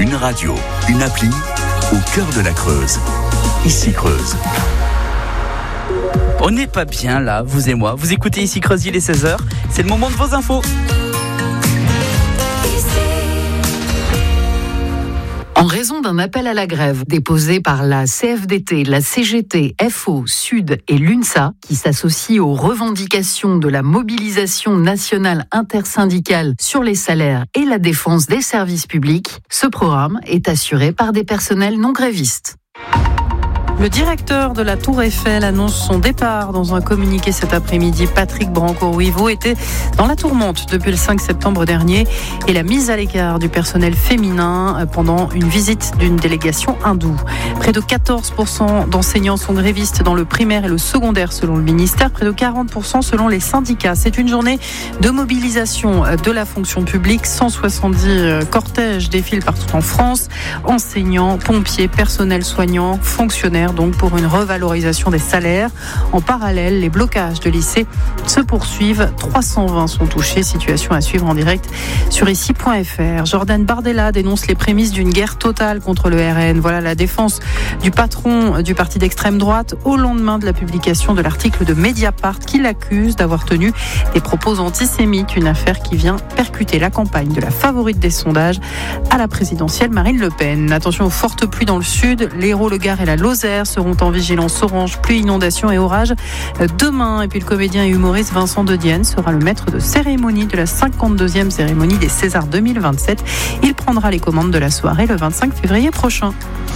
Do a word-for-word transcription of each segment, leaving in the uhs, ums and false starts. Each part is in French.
Une radio, une appli, au cœur de la Creuse. Ici Creuse. On n'est pas bien là, vous et moi. Vous écoutez Ici Creuse, il est seize heures. C'est le moment de vos infos. En raison d'un appel à la grève déposé par la C F D T, la C G T, F O, Sud et l'UNSA, qui s'associe aux revendications de la mobilisation nationale intersyndicale sur les salaires et la défense des services publics, ce programme est assuré par des personnels non grévistes. Le directeur de la Tour Eiffel annonce son départ dans un communiqué cet après-midi. Patrick Branco-Ruivo était dans la tourmente depuis le cinq septembre dernier et la mise à l'écart du personnel féminin pendant une visite d'une délégation hindoue. Près de quatorze pour cent d'enseignants sont grévistes dans le primaire et le secondaire selon le ministère, près de quarante pour cent selon les syndicats. C'est une journée de mobilisation de la fonction publique. cent soixante-dix cortèges défilent partout en France. Enseignants, pompiers, personnel soignant, fonctionnaires, donc pour une revalorisation des salaires. En parallèle, les blocages de lycées se poursuivent. trois cent vingt sont touchés. Situation à suivre en direct sur ici point f r. Jordan Bardella dénonce les prémices d'une guerre totale contre le R N. Voilà la défense du patron du parti d'extrême droite au lendemain de la publication de l'article de Mediapart qui l'accuse d'avoir tenu des propos antisémites. Une affaire qui vient percuter la campagne de la favorite des sondages à la présidentielle, Marine Le Pen. Attention aux fortes pluies dans le sud. L'Hérault, le Gard et la Lozère seront en vigilance orange, pluie, inondation et orage demain. Et puis le comédien et humoriste Vincent De Dienne sera le maître de cérémonie de la cinquante-deuxième cérémonie des Césars deux mille vingt-sept. Il prendra les commandes de la soirée le vingt-cinq février prochain.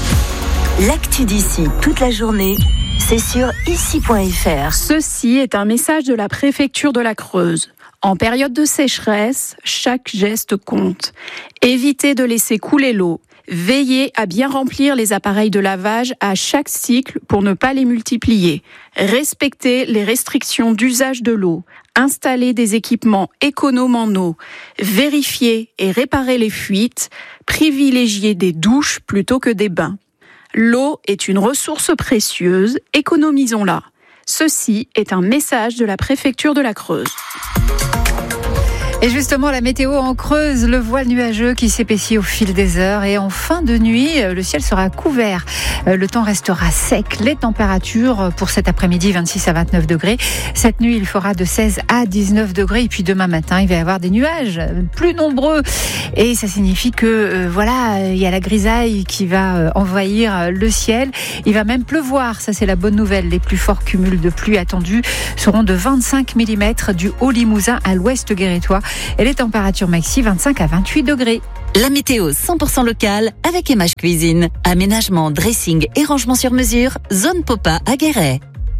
L'actu d'ici toute la journée, c'est sur ici point f r. Ceci est un message de la préfecture de la Creuse. En période de sécheresse, chaque geste compte. Évitez de laisser couler l'eau. Veillez à bien remplir les appareils de lavage à chaque cycle pour ne pas les multiplier. Respectez les restrictions d'usage de l'eau. Installez des équipements économes en eau. Vérifiez et réparez les fuites. Privilégiez des douches plutôt que des bains. L'eau est une ressource précieuse, économisons-la. Ceci est un message de la préfecture de la Creuse. Et justement, la météo en Creuse, le voile nuageux qui s'épaissit au fil des heures. Et en fin de nuit, le ciel sera couvert. Le temps restera sec. Les températures pour cet après-midi, vingt-six à vingt-neuf degrés. Cette nuit, il fera de seize à dix-neuf degrés. Et puis demain matin, il va y avoir des nuages plus nombreux. Et ça signifie que, euh, voilà, il y a la grisaille qui va envahir le ciel. Il va même pleuvoir. Ça, c'est la bonne nouvelle. Les plus forts cumuls de pluie attendus seront de vingt-cinq millimètres du Haut-Limousin à l'ouest guérétois. Et les températures maxi vingt-cinq à vingt-huit degrés. La météo cent pour cent locale avec Emage Cuisine. Aménagement, dressing et rangement sur mesure. Zone Popa à Guéret.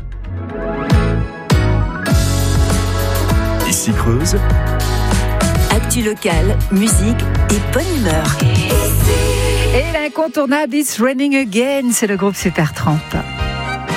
Ici Creuse. Actu locale, musique et bonne humeur. Et l'incontournable It's Raining Again, c'est le groupe Super trente.